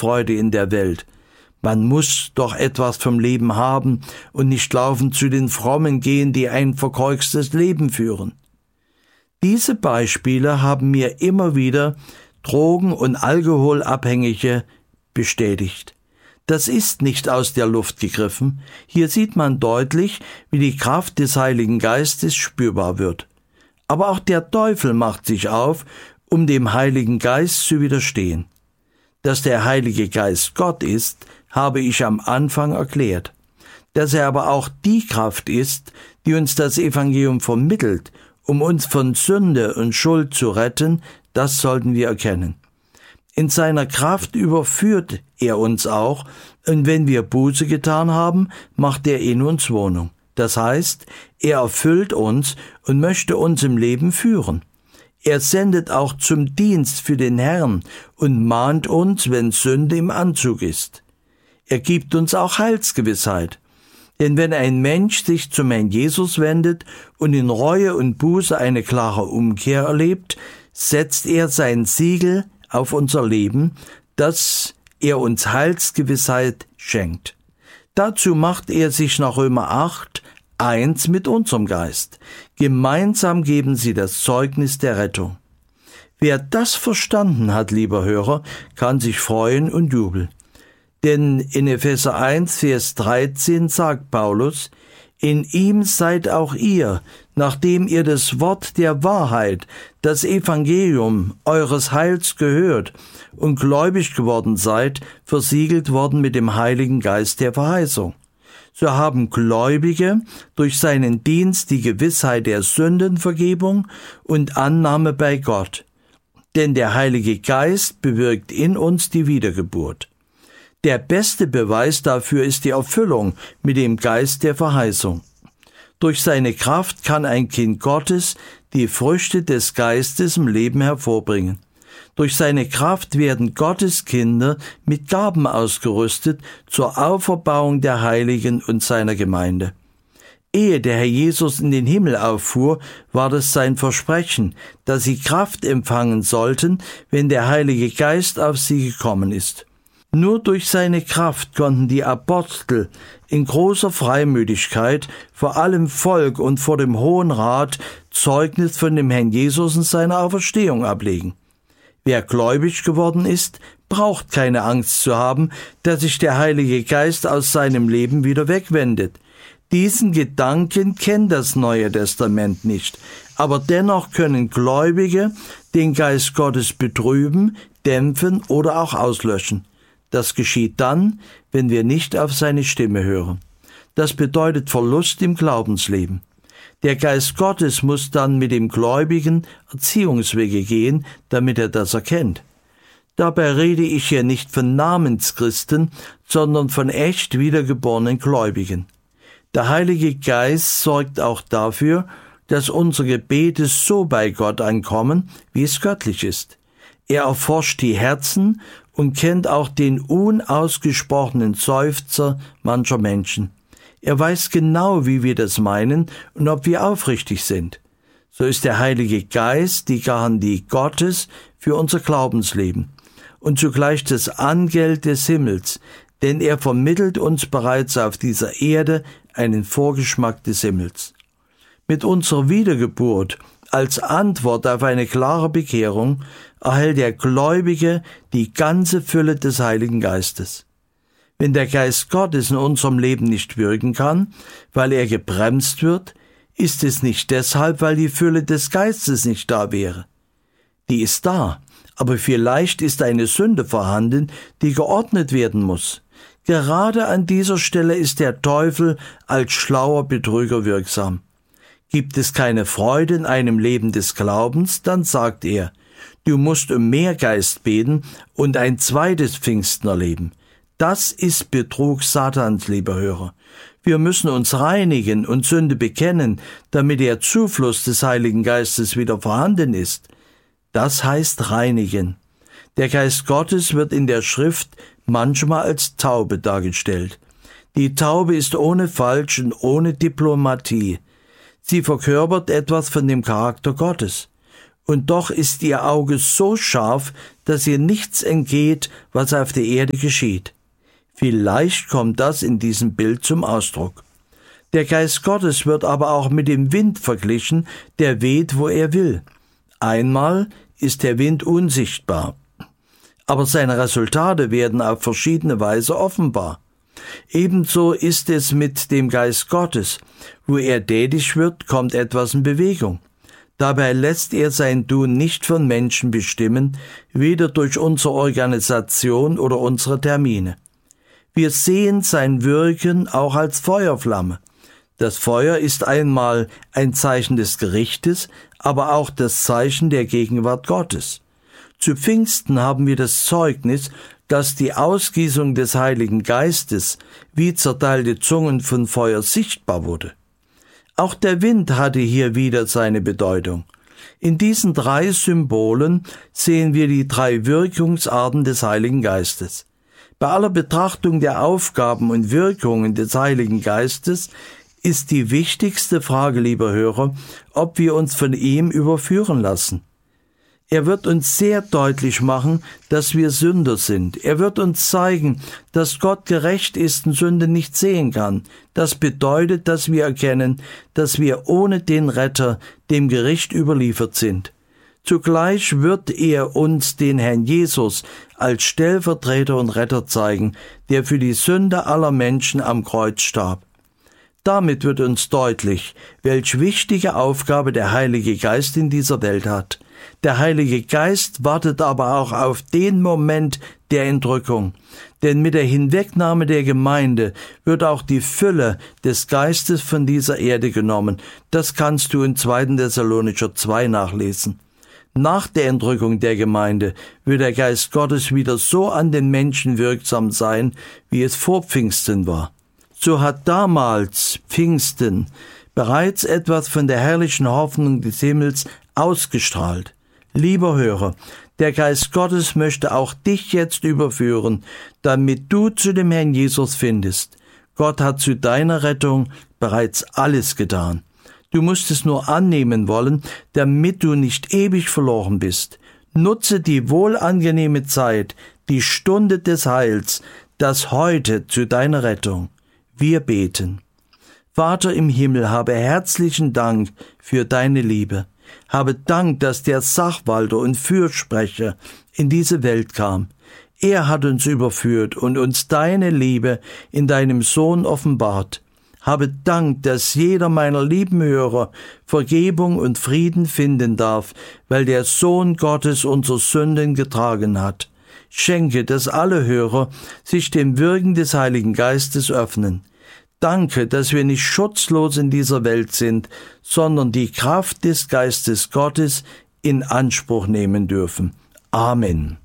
Lebensfreude in der Welt. Man muss doch etwas vom Leben haben und nicht laufend zu den Frommen gehen, die ein verkorkstes Leben führen. Diese Beispiele haben mir immer wieder Drogen- und Alkoholabhängige bestätigt. Das ist nicht aus der Luft gegriffen. Hier sieht man deutlich, wie die Kraft des Heiligen Geistes spürbar wird. Aber auch der Teufel macht sich auf, um dem Heiligen Geist zu widerstehen. Dass der Heilige Geist Gott ist, habe ich am Anfang erklärt. Dass er aber auch die Kraft ist, die uns das Evangelium vermittelt, um uns von Sünde und Schuld zu retten, das sollten wir erkennen. In seiner Kraft überführt er uns auch, und wenn wir Buße getan haben, macht er in uns Wohnung. Das heißt, er erfüllt uns und möchte uns im Leben führen. Er sendet auch zum Dienst für den Herrn und mahnt uns, wenn Sünde im Anzug ist. Er gibt uns auch Heilsgewissheit. Denn wenn ein Mensch sich zum Herrn Jesus wendet und in Reue und Buße eine klare Umkehr erlebt, setzt er sein Siegel auf unser Leben, dass er uns Heilsgewissheit schenkt. Dazu macht er sich nach Römer 8 eins mit unserem Geist. Gemeinsam geben sie das Zeugnis der Rettung. Wer das verstanden hat, lieber Hörer, kann sich freuen und jubeln. Denn in Epheser 1, Vers 13 sagt Paulus, in ihm seid auch ihr, nachdem ihr das Wort der Wahrheit, das Evangelium eures Heils gehört und gläubig geworden seid, versiegelt worden mit dem Heiligen Geist der Verheißung. So haben Gläubige durch seinen Dienst die Gewissheit der Sündenvergebung und Annahme bei Gott. Denn der Heilige Geist bewirkt in uns die Wiedergeburt. Der beste Beweis dafür ist die Erfüllung mit dem Geist der Verheißung. Durch seine Kraft kann ein Kind Gottes die Früchte des Geistes im Leben hervorbringen. Durch seine Kraft werden Gottes Kinder mit Gaben ausgerüstet zur Auferbauung der Heiligen und seiner Gemeinde. Ehe der Herr Jesus in den Himmel auffuhr, war das sein Versprechen, dass sie Kraft empfangen sollten, wenn der Heilige Geist auf sie gekommen ist. Nur durch seine Kraft konnten die Apostel in großer Freimütigkeit vor allem Volk und vor dem Hohen Rat Zeugnis von dem Herrn Jesus und seiner Auferstehung ablegen. Wer gläubig geworden ist, braucht keine Angst zu haben, dass sich der Heilige Geist aus seinem Leben wieder wegwendet. Diesen Gedanken kennt das Neue Testament nicht, aber dennoch können Gläubige den Geist Gottes betrüben, dämpfen oder auch auslöschen. Das geschieht dann, wenn wir nicht auf seine Stimme hören. Das bedeutet Verlust im Glaubensleben. Der Geist Gottes muss dann mit dem Gläubigen Erziehungswege gehen, damit er das erkennt. Dabei rede ich hier nicht von Namenschristen, sondern von echt wiedergeborenen Gläubigen. Der Heilige Geist sorgt auch dafür, dass unsere Gebete so bei Gott ankommen, wie es göttlich ist. Er erforscht die Herzen und kennt auch den unausgesprochenen Seufzer mancher Menschen. Er weiß genau, wie wir das meinen und ob wir aufrichtig sind. So ist der Heilige Geist die Garantie Gottes für unser Glaubensleben und zugleich das Angeld des Himmels, denn er vermittelt uns bereits auf dieser Erde einen Vorgeschmack des Himmels. Mit unserer Wiedergeburt als Antwort auf eine klare Bekehrung erhält der Gläubige die ganze Fülle des Heiligen Geistes. Wenn der Geist Gottes in unserem Leben nicht wirken kann, weil er gebremst wird, ist es nicht deshalb, weil die Fülle des Geistes nicht da wäre. Die ist da, aber vielleicht ist eine Sünde vorhanden, die geordnet werden muss. Gerade an dieser Stelle ist der Teufel als schlauer Betrüger wirksam. Gibt es keine Freude in einem Leben des Glaubens, dann sagt er, du musst um mehr Geist beten und ein zweites Pfingsten erleben. Das ist Betrug Satans, lieber Hörer. Wir müssen uns reinigen und Sünde bekennen, damit der Zufluss des Heiligen Geistes wieder vorhanden ist. Das heißt reinigen. Der Geist Gottes wird in der Schrift manchmal als Taube dargestellt. Die Taube ist ohne Falsch und ohne Diplomatie. Sie verkörpert etwas von dem Charakter Gottes. und doch ist ihr Auge so scharf, dass ihr nichts entgeht, was auf der Erde geschieht. Vielleicht kommt das in diesem Bild zum Ausdruck. Der Geist Gottes wird aber auch mit dem Wind verglichen, der weht, wo er will. Einmal ist der Wind unsichtbar, aber seine Resultate werden auf verschiedene Weise offenbar. Ebenso ist es mit dem Geist Gottes. Wo er tätig wird, kommt etwas in Bewegung. Dabei lässt er sein Tun nicht von Menschen bestimmen, weder durch unsere Organisation oder unsere Termine. Wir sehen sein Wirken auch als Feuerflamme. Das Feuer ist einmal ein Zeichen des Gerichtes, aber auch das Zeichen der Gegenwart Gottes. Zu Pfingsten haben wir das Zeugnis, dass die Ausgießung des Heiligen Geistes wie zerteilte Zungen von Feuer sichtbar wurde. Auch der Wind hatte hier wieder seine Bedeutung. In diesen 3 Symbolen sehen wir die 3 Wirkungsarten des Heiligen Geistes. Bei aller Betrachtung der Aufgaben und Wirkungen des Heiligen Geistes ist die wichtigste Frage, lieber Hörer, ob wir uns von ihm überführen lassen. Er wird uns sehr deutlich machen, dass wir Sünder sind. Er wird uns zeigen, dass Gott gerecht ist und Sünde nicht sehen kann. Das bedeutet, dass wir erkennen, dass wir ohne den Retter dem Gericht überliefert sind. Zugleich wird er uns den Herrn Jesus als Stellvertreter und Retter zeigen, der für die Sünde aller Menschen am Kreuz starb. Damit wird uns deutlich, welch wichtige Aufgabe der Heilige Geist in dieser Welt hat. Der Heilige Geist wartet aber auch auf den Moment der Entrückung. Denn mit der Hinwegnahme der Gemeinde wird auch die Fülle des Geistes von dieser Erde genommen. Das kannst du in 2. Thessalonicher 2 nachlesen. Nach der Entrückung der Gemeinde wird der Geist Gottes wieder so an den Menschen wirksam sein, wie es vor Pfingsten war. So hat damals Pfingsten bereits etwas von der herrlichen Hoffnung des Himmels ausgestrahlt. Lieber Hörer, der Geist Gottes möchte auch dich jetzt überführen, damit du zu dem Herrn Jesus findest. Gott hat zu deiner Rettung bereits alles getan. Du musst es nur annehmen wollen, damit du nicht ewig verloren bist. Nutze die wohlangenehme Zeit, die Stunde des Heils, das Heute zu deiner Rettung. Wir beten. Vater im Himmel, habe herzlichen Dank für deine Liebe. Habe Dank, dass der Sachwalter und Fürsprecher in diese Welt kam. Er hat uns überführt und uns deine Liebe in deinem Sohn offenbart. Habe Dank, dass jeder meiner lieben Hörer Vergebung und Frieden finden darf, weil der Sohn Gottes unsere Sünden getragen hat. Schenke, dass alle Hörer sich dem Wirken des Heiligen Geistes öffnen. Danke, dass wir nicht schutzlos in dieser Welt sind, sondern die Kraft des Geistes Gottes in Anspruch nehmen dürfen. Amen.